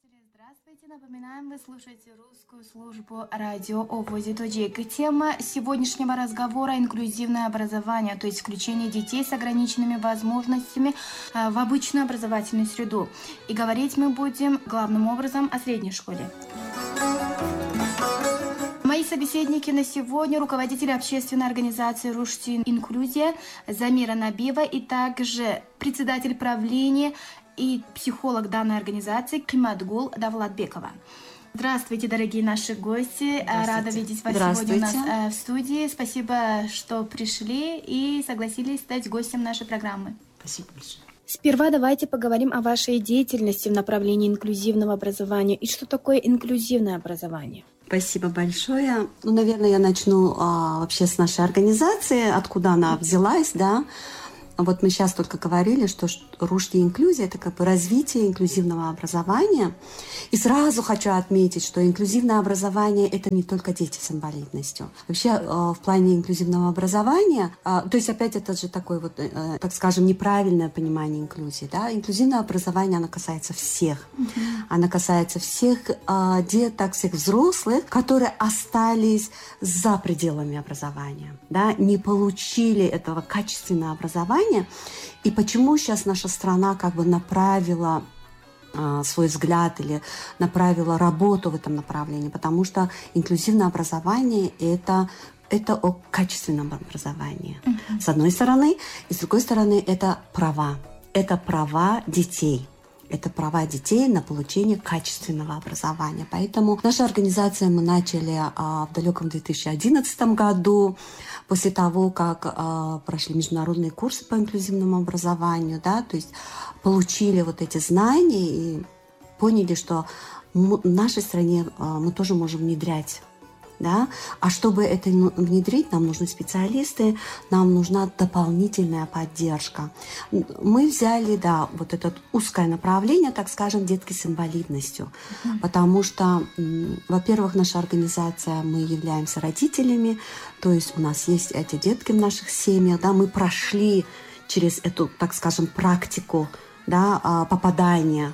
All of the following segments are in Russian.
Здравствуйте, напоминаем, вы слушаете русскую службу радио ОВОЗ.УЖ. Тема сегодняшнего разговора – инклюзивное образование, то есть включение детей с ограниченными возможностями в обычную образовательную среду. И говорить мы будем главным образом о средней школе. Мои собеседники на сегодня – руководитель общественной организации «Рушти Инклюзия» Замира Набиева и также председатель правления и психолог данной организации Киматгул Давлатбекова. Здравствуйте, дорогие наши гости. Рада видеть вас сегодня у нас в студии. Спасибо, что пришли и согласились стать гостем нашей программы. Спасибо большое. Сперва давайте поговорим о вашей деятельности в направлении инклюзивного образования. И что такое инклюзивное образование? Спасибо большое. Наверное, я начну вообще с нашей организации, откуда она взялась, да. Вот мы сейчас только говорили, что Рушти Инклюзия – это как бы развитие инклюзивного образования. И сразу хочу отметить, что инклюзивное образование – это не только дети с инвалидностью. Вообще в плане инклюзивного образования, то есть опять это же такое вот, так скажем, неправильное понимание инклюзии. Да? Инклюзивное образование, оно касается всех. Оно касается всех деток, всех взрослых, которые остались за пределами образования, да? Не получили этого качественного образования. И почему сейчас наша страна как бы направила свой взгляд или направила работу в этом направлении? Потому что инклюзивное образование – это о качественном образовании. С одной стороны. И с другой стороны, это права. Это права детей. Это права детей на получение качественного образования. Поэтому наша организация мы начали в далеком 2011 году, после того, как прошли международные курсы по инклюзивному образованию, да, то есть получили вот эти знания и поняли, что в нашей стране мы тоже можем внедрять. Да? А чтобы это внедрить, нам нужны специалисты, нам нужна дополнительная поддержка. Мы взяли, да, вот это узкое направление, так скажем, детки с инвалидностью. Потому что, во-первых, наша организация, мы являемся родителями, то есть у нас есть эти детки в наших семьях, да, мы прошли через эту, так скажем, практику, да, попадания.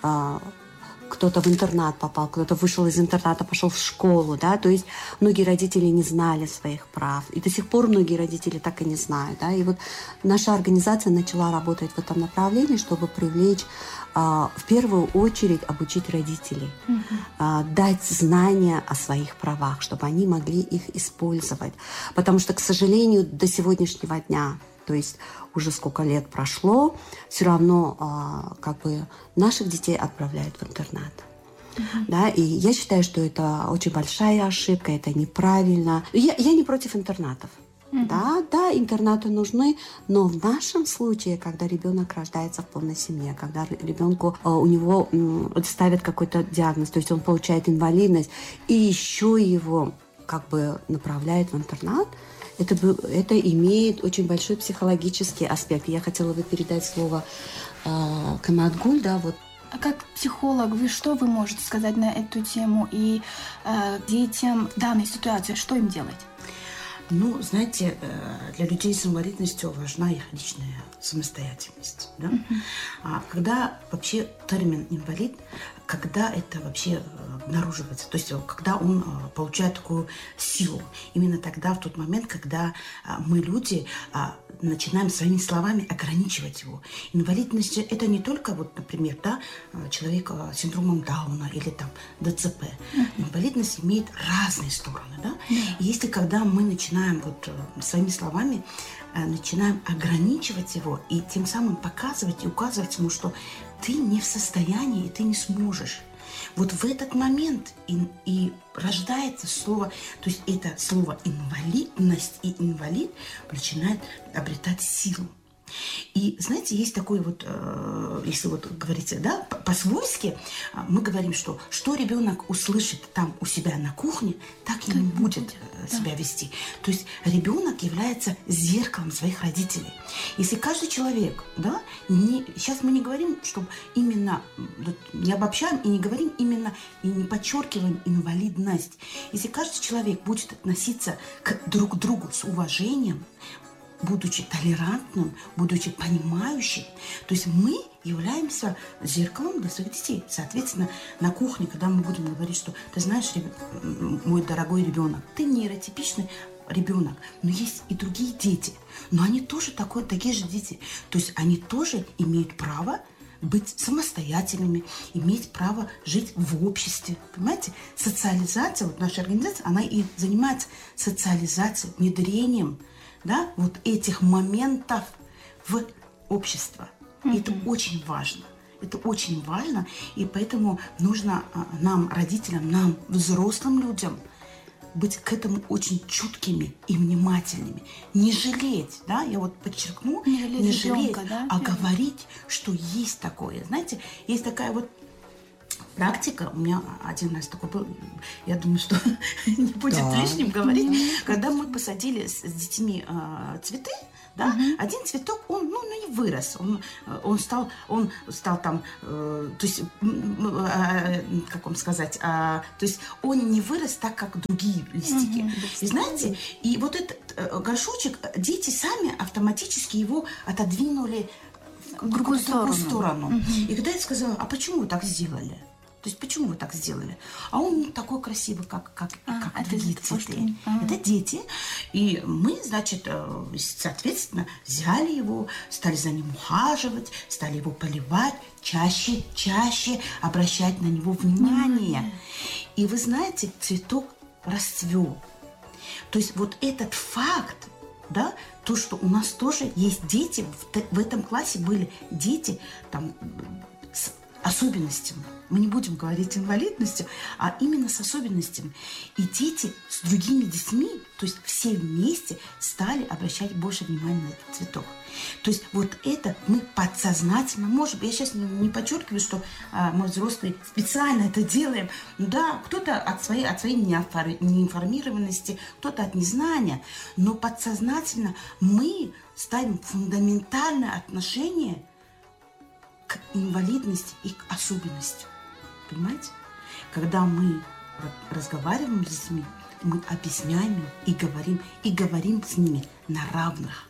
Кто-то в интернат попал, кто-то вышел из интерната, пошел в школу, да, то есть многие родители не знали своих прав, и до сих пор многие родители так и не знают, да, и вот наша организация начала работать в этом направлении, чтобы привлечь, в первую очередь, обучить родителей, дать знания о своих правах, чтобы они могли их использовать, потому что, к сожалению, до сегодняшнего дня, то есть уже сколько лет прошло, все равно как бы наших детей отправляют в интернат. Да, и я считаю, что это очень большая ошибка, это неправильно. Я не против интернатов. Да, интернаты нужны, но в нашем случае, когда ребенок рождается в полной семье, когда ребенку у него ставят какой-то диагноз, то есть он получает инвалидность, и еще его как бы направляют в интернат, это имеет очень большой психологический аспект. Я хотела бы передать слово Киматгул, да, вот. А как психолог, что вы можете сказать на эту тему и детям в данной ситуации, что им делать? Ну, знаете, для людей с инвалидностью важна их личная самостоятельность. Да? А когда вообще термин «инвалид», когда это вообще обнаруживается, то есть когда он получает такую силу, именно тогда, в тот момент, когда мы, люди, начинаем своими словами ограничивать его. Инвалидность – это не только, вот, например, да, человек с синдромом Дауна или там ДЦП. Инвалидность имеет разные стороны. Да? И если когда мы начинаем вот, своими словами начинаем ограничивать его и тем самым показывать и указывать ему, что ты не в состоянии и ты не сможешь. Вот в этот момент и рождается слово, то есть это слово инвалидность и инвалид начинает обретать силу. И, знаете, есть такой вот, если вот говорить, да, по-свойски, мы говорим, что ребенок услышит там у себя на кухне, так и не будет себя вести. То есть ребенок является зеркалом своих родителей. Если каждый человек, да, сейчас мы не говорим, что именно, не обобщаем и не говорим именно, и не подчеркиваем инвалидность. Если каждый человек будет относиться друг к другу с уважением, будучи толерантным, будучи понимающим, то есть мы являемся зеркалом для своих детей. Соответственно, на кухне, когда мы будем говорить, что ты знаешь, мой дорогой ребенок, ты нейротипичный ребенок, но есть и другие дети, но они тоже такие же дети. То есть они тоже имеют право быть самостоятельными, иметь право жить в обществе. Понимаете? Социализация, вот наша организация, она и занимается социализацией, внедрением, да, вот этих моментов в общество. И это очень важно. Это очень важно, и поэтому нужно нам, родителям, нам, взрослым людям, быть к этому очень чуткими и внимательными. Не жалеть, да, я вот подчеркну, не жалеть, ребенка, да? а говорить, что есть такое. Знаете, есть такая вот практика, у меня один раз такой был, я думаю, что не будет лишним говорить, когда мы посадили с детьми цветы, да, один цветок, он не вырос, он стал там, то есть, как вам сказать, то есть он не вырос так, как другие листики. И знаете, и вот этот горшочек, дети сами автоматически его отодвинули в другую сторону. И когда я сказала, а почему вы так сделали? То есть почему вы так сделали? А он не такой красивый, как другие цветы. Это дети. И мы, значит, соответственно, взяли его, стали за ним ухаживать, стали его поливать, чаще обращать на него внимание. И вы знаете, цветок расцвел. То есть вот этот факт, да, то, что у нас тоже есть дети, в этом классе были дети там, с особенностями. Мы не будем говорить инвалидностью, а именно с особенностями. И дети с другими детьми, то есть все вместе, стали обращать больше внимания на этот цветок. То есть вот это мы подсознательно, может быть, я сейчас не подчеркиваю, что мы взрослые специально это делаем. Ну да, кто-то от своей неинформированности, кто-то от незнания, но подсознательно мы ставим фундаментальное отношение к инвалидности и к особенностям. Понимаете? Когда мы разговариваем с детьми, мы объясняем им и говорим с ними на равных.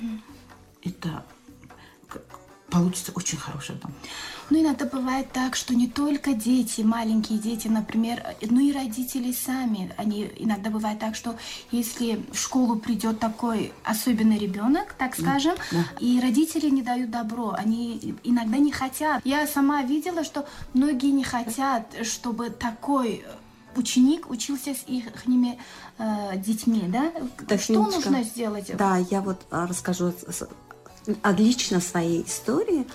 Это получится очень хороший дом. Ну, иногда бывает так, что не только дети, маленькие дети, например, но и родители сами. Иногда бывает так, что если в школу придет такой особенный ребенок, так скажем, и родители не дают добро, они иногда не хотят. Я сама видела, что многие не хотят, чтобы такой ученик учился с их детьми, да? Так, что нужно сделать? Да, я вот расскажу лично своей истории.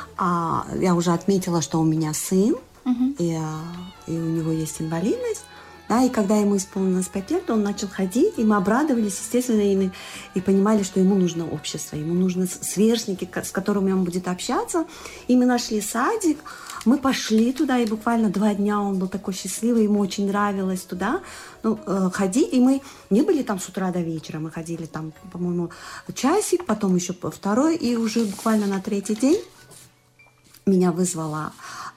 Я уже отметила, что у меня сын, и у него есть инвалидность. Да, и когда ему исполнилось 5 лет, он начал ходить, и мы обрадовались, естественно, и понимали, что ему нужно общество, ему нужны сверстники, с которыми он будет общаться. И мы нашли садик, мы пошли туда, и буквально 2 дня он был такой счастливый, ему очень нравилось туда ходить. И мы не были там с утра до вечера, мы ходили там, по-моему, часик, потом еще 2, и уже буквально на 3-й день меня вызвала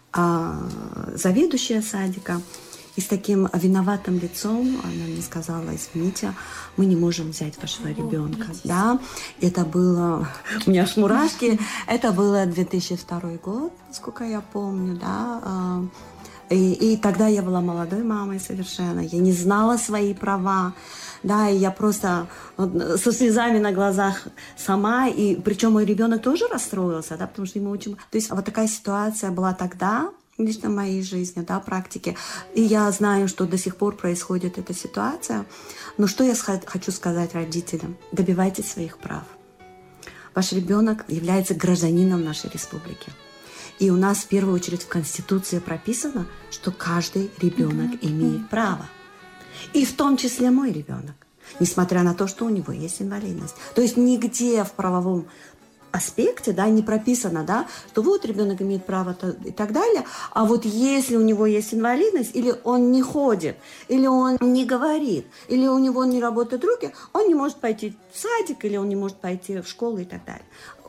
заведующая садика. И с таким виноватым лицом она мне сказала: извините, мы не можем взять вашего ребенка. Да, это было, у меня аж мурашки, это было 2002 год, сколько я помню, да. И тогда я была молодой мамой совершенно, я не знала свои права, да, и я просто со слезами на глазах сама, и причем мой ребенок тоже расстроился, да, потому что ему очень... То есть вот такая ситуация была тогда, лично в моей жизни, да, практике. И я знаю, что до сих пор происходит эта ситуация. Но что я хочу сказать родителям? Добивайтесь своих прав. Ваш ребенок является гражданином нашей республики. И у нас в первую очередь в Конституции прописано, что каждый ребенок имеет право. И в том числе мой ребенок. Несмотря на то, что у него есть инвалидность. То есть нигде в правовом аспекте, да, не прописано, да, что вот ребенок имеет право и так далее, а вот если у него есть инвалидность, или он не ходит, или он не говорит, или у него не работают руки, он не может пойти в садик, или он не может пойти в школу и так далее.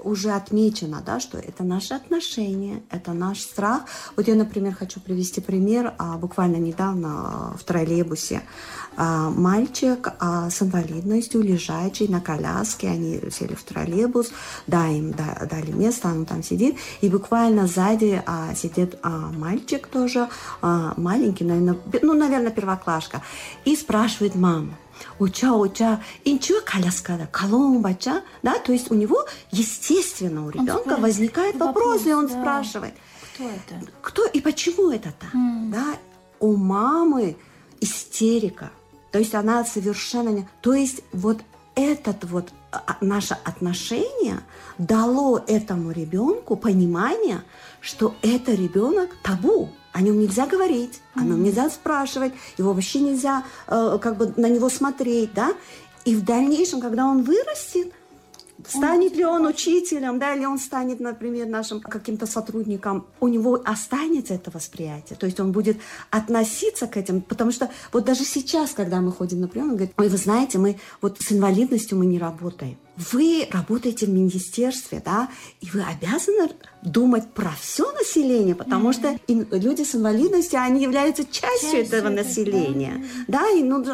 уже отмечено, да, что это наши отношения, это наш страх. Вот я, например, хочу привести пример. Буквально недавно в троллейбусе мальчик с инвалидностью, лежачий на коляске, они сели в троллейбус, да, им дали место, он там сидит, и буквально сзади сидит мальчик тоже, маленький, наверное, первоклашка, и спрашивает маму: уча, инчуа коляскада, коломбача, да, то есть у него, естественно, у ребенка возникает вопрос, и он спрашивает, кто и почему это так, да, у мамы истерика, то есть она совершенно не... То есть вот этот вот наше отношение дало этому ребенку понимание, что это ребенок табу. О нем нельзя говорить, о нем нельзя спрашивать, его вообще нельзя как бы на него смотреть, да. И в дальнейшем, когда он вырастет, станет ли он учителем, да, или он станет, например, нашим каким-то сотрудником, у него останется это восприятие. То есть он будет относиться к этим, потому что вот даже сейчас, когда мы ходим на прием, он говорит: ой, вы знаете, мы вот с инвалидностью мы не работаем. Вы работаете в министерстве, да, и вы обязаны думать про все население, потому что люди с инвалидностью, они являются частью этого населения, да, и